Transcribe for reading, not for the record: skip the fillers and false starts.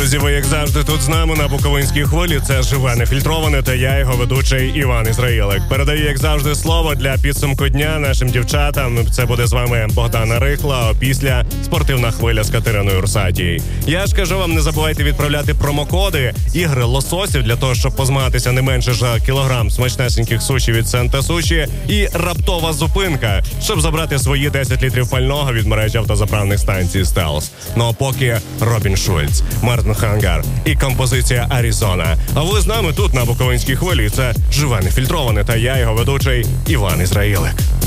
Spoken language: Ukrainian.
Друзі, ви, як завжди, тут з нами на Буковинській хвилі. Це «Живе нефільтроване» та я, його ведучий Іван Ізраїлик. Передаю, як завжди, слово для підсумку дня нашим дівчатам. Це буде з вами Богдана Рихла, а після спортивна хвиля з Катериною Русатією. Я ж кажу вам, не забувайте відправляти промокоди ігри лососів для того, щоб позмагатися не менше за кілограм смачнесеньких суші від Сента Суші і раптова зупинка, щоб забрати свої 10 літрів пального від мережі автозаправних станцій «Стелс». Ну а поки Робін Шульц, Мартин Хангар і композиція «Аризона». А ви з нами тут на Буковинській хвилі. Це «Живе нефільтроване» та я, його ведучий Іван Ізраїлик.